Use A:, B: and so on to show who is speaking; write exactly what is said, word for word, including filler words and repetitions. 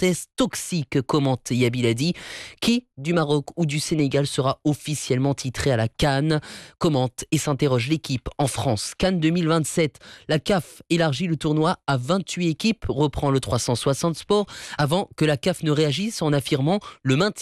A: parenthèse toxique, commente Yabiladi. Qui du Maroc ou du Sénégal sera officiellement titré à la CAN? Commente et s'interroge l'équipe en France. CAN deux mille vingt-sept, la C A F élargit le tournoi à vingt-huit équipes, reprend le trois cent soixante Sport, avant que la C A F ne réagisse en affirmant le maintien